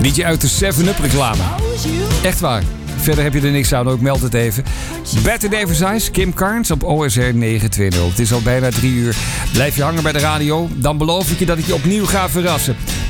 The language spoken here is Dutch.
Liedje uit de 7-Up reclame. Echt waar. Verder heb je er niks aan, ook meld het even. Betty Davis Eyes, Kim Carnes op OSR 920. Het is al bijna 3 uur. Blijf je hangen bij de radio, dan beloof ik je dat ik je opnieuw ga verrassen.